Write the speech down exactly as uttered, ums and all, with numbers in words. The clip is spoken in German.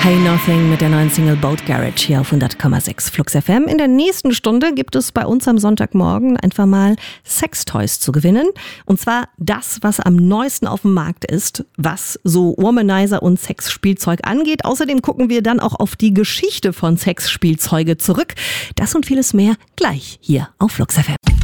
Hey Nothing mit der neuen Single Boat Garage hier auf hundert Komma sechs Flux F M. In der nächsten Stunde gibt es bei uns am Sonntagmorgen einfach mal Sextoys zu gewinnen. Und zwar das, was am neuesten auf dem Markt ist, was so Womanizer und Sexspielzeug angeht. Außerdem gucken wir dann auch auf die Geschichte von Sexspielzeuge zurück. Das und vieles mehr gleich hier auf Flux F M.